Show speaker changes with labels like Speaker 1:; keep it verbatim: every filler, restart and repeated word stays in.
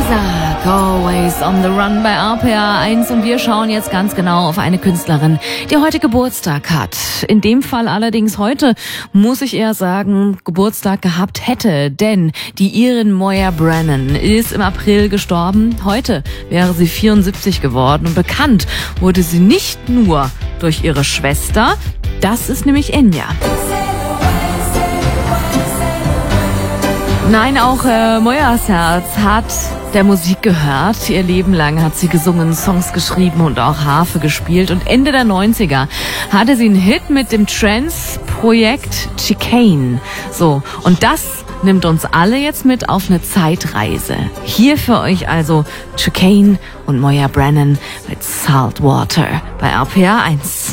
Speaker 1: Isaac, Always on the Run bei R P R eins und wir schauen jetzt ganz genau auf eine Künstlerin, die heute Geburtstag hat. In dem Fall allerdings heute, muss ich eher sagen, Geburtstag gehabt hätte, denn die Irin Moya Brennan ist im April gestorben. Heute wäre sie vierundsiebzig geworden und bekannt wurde sie nicht nur durch ihre Schwester, das ist nämlich Enya. Nein, auch äh, Moyas Herz hat der Musik gehört. Ihr Leben lang hat sie gesungen, Songs geschrieben und auch Harfe gespielt. Und Ende der neunziger hatte sie einen Hit mit dem Trance-Projekt Chicane. So, und das nimmt uns alle jetzt mit auf eine Zeitreise. Hier für euch also Chicane und Moya Brennan mit Saltwater bei R P R eins.